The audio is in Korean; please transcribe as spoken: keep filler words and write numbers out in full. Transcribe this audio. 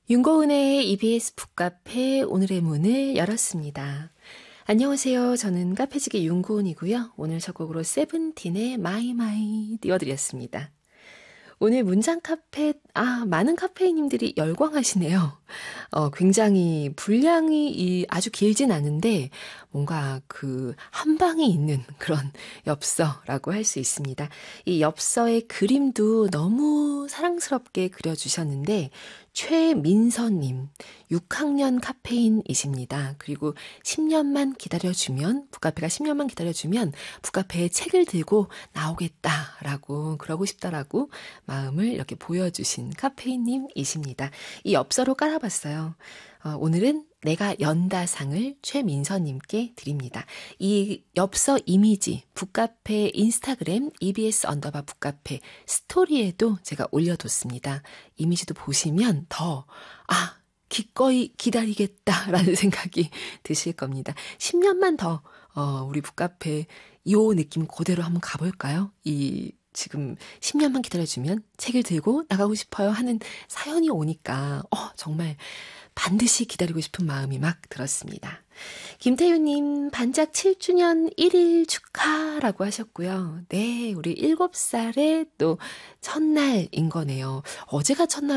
윤고은의 이비에스 북카페 오늘의 문을 열었습니다. 안녕하세요. 저는 카페지기 윤고은이고요. 오늘 첫 곡으로 세븐틴의 마이 마이 띄워드렸습니다. 오늘 문장 카페, 아, 많은 카페인님들이 열광하시네요. 어, 굉장히 분량이 이, 아주 길진 않은데, 뭔가 그, 한 방이 있는 그런 엽서라고 할 수 있습니다. 이 엽서의 그림도 너무 사랑스럽게 그려주셨는데, 최민서님, 육 학년 카페인이십니다. 그리고 십 년만 기다려주면, 북카페가 십 년만 기다려주면, 북카페에 책을 들고 나오겠다라고, 그러고 싶다라고 마음을 이렇게 보여주신 카페인님이십니다. 이 엽서로 깔아봤어요. 어, 오늘은 내가 연다상을 최민서님께 드립니다. 이 엽서 이미지 북카페 인스타그램 이비에스 언더바 북카페 스토리에도 제가 올려뒀습니다. 이미지도 보시면 더 아, 기꺼이 기다리겠다라는 생각이 드실 겁니다. 십 년만 더 어, 우리 북카페 요 느낌 그대로 한번 가볼까요? 이 지금 십 년만 기다려주면 책을 들고 나가고 싶어요 하는 사연이 오니까 어, 정말 반드시 기다리고 싶은 마음이 막 들었습니다. 김태유님, 반짝 칠 주년 일 일 축하라고 하셨고요. 네, 우리 일곱 살의 또 첫날인 거네요. 어제가 첫날